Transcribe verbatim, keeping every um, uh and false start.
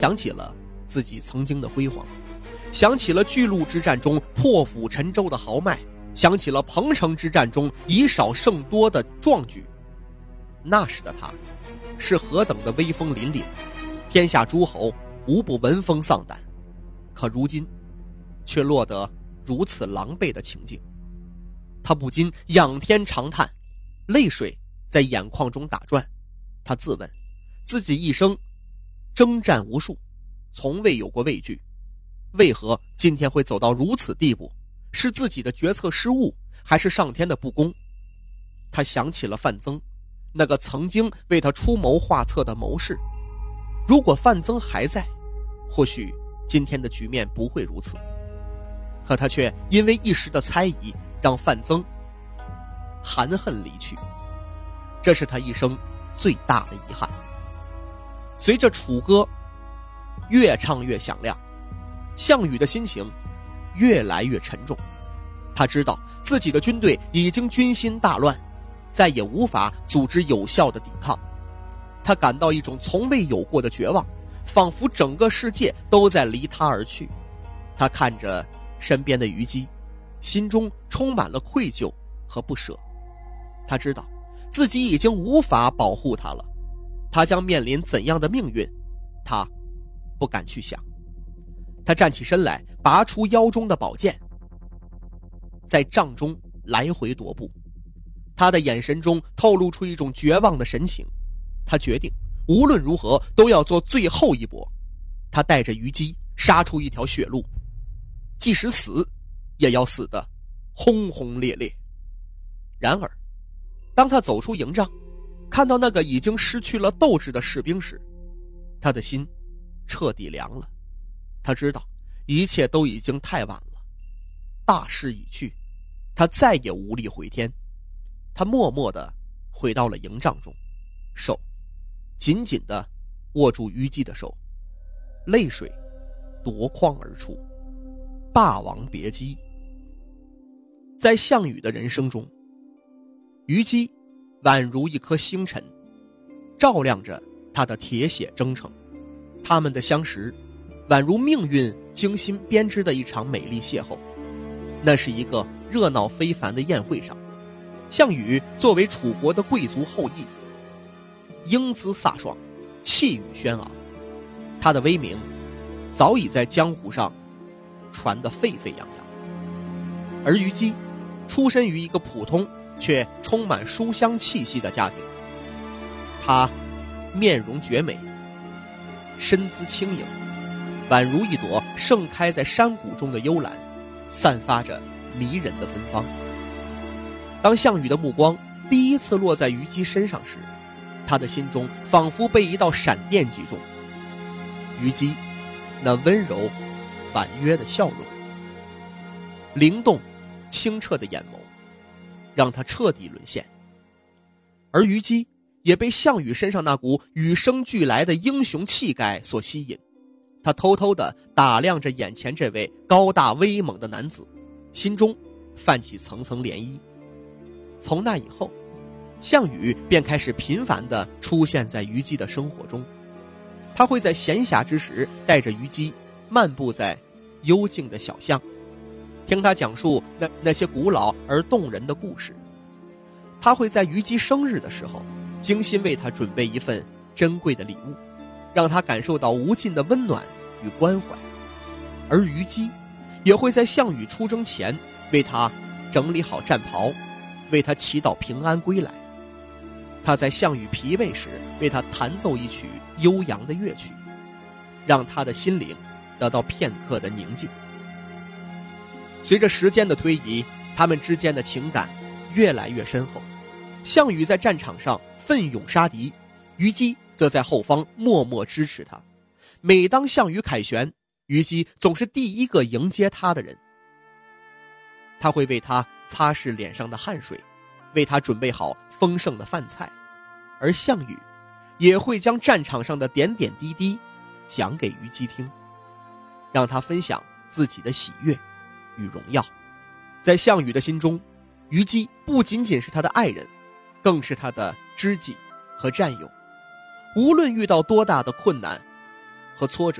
想起了自己曾经的辉煌，想起了巨鹿之战中破釜沉舟的豪迈，想起了彭城之战中以少胜多的壮举。那时的他是何等的威风凛凛，天下诸侯无不闻风丧胆，可如今却落得如此狼狈的情境。他不禁仰天长叹，泪水在眼眶中打转。他自问自己一生征战无数，从未有过畏惧，为何今天会走到如此地步？是自己的决策失误，还是上天的不公？他想起了范增，那个曾经为他出谋划策的谋士。如果范增还在，或许今天的局面不会如此。可他却因为一时的猜疑，让范增含恨离去，这是他一生最大的遗憾。随着楚歌越唱越响亮，项羽的心情越来越沉重。他知道自己的军队已经军心大乱，再也无法组织有效的抵抗。他感到一种从未有过的绝望，仿佛整个世界都在离他而去。他看着身边的虞姬，心中充满了愧疚和不舍。他知道自己已经无法保护他了，他将面临怎样的命运，他不敢去想。他站起身来，拔出腰中的宝剑，在帐中来回踱步。他的眼神中透露出一种绝望的神情。他决定无论如何都要做最后一搏。他带着虞姬杀出一条血路，即使死也要死得轰轰烈烈。然而当他走出营帐，看到那个已经失去了斗志的士兵时，他的心彻底凉了。他知道一切都已经太晚了，大势已去，他再也无力回天。他默默地回到了营帐中，手紧紧地握住虞姬的手，泪水夺眶而出。霸王别姬。在项羽的人生中，虞姬宛如一颗星辰，照亮着他的铁血征程。他们的相识宛如命运精心编织的一场美丽邂逅。那是一个热闹非凡的宴会上，项羽作为楚国的贵族后裔，英姿飒爽，气宇轩昂，他的威名早已在江湖上传得沸沸扬扬。而虞姬出身于一个普通却充满书香气息的家庭，她面容绝美，身姿轻盈，宛如一朵盛开在山谷中的幽兰，散发着迷人的芬芳。当项羽的目光第一次落在虞姬身上时，他的心中仿佛被一道闪电击中。虞姬那温柔婉约的笑容，灵动清澈的眼眸，让他彻底沦陷。而虞姬也被项羽身上那股与生俱来的英雄气概所吸引，他偷偷地打量着眼前这位高大威猛的男子，心中泛起层层涟漪。从那以后，项羽便开始频繁地出现在虞姬的生活中。他会在闲暇之时带着虞姬漫步在幽静的小巷，听他讲述那那些古老而动人的故事。他会在虞姬生日的时候精心为他准备一份珍贵的礼物，让他感受到无尽的温暖与关怀。而虞姬也会在项羽出征前为他整理好战袍，为他祈祷平安归来。他在项羽疲惫时为他弹奏一曲悠扬的乐曲，让他的心灵得到片刻的宁静。随着时间的推移，他们之间的情感越来越深厚。项羽在战场上奋勇杀敌，虞姬则在后方默默支持他。每当项羽凯旋，虞姬总是第一个迎接他的人。他会为他擦拭脸上的汗水，为他准备好丰盛的饭菜，而项羽也会将战场上的点点滴滴讲给虞姬听，让他分享自己的喜悦与荣耀。在项羽的心中，虞姬不仅仅是他的爱人，更是他的知己和战友。无论遇到多大的困难和挫折。